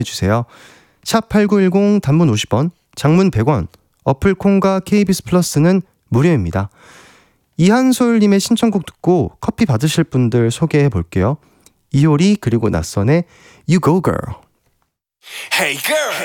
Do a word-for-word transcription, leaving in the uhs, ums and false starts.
해주세요. 샵 팔구일공 단문 오십 원, 장문 백 원, 어플 콩과 케이비에스 플러스는 무료입니다. 이한솔님의 신청곡 듣고 커피 받으실 분들 소개해 볼게요. 이효리 그리고 낯선의 You Go Girl. Hey girl.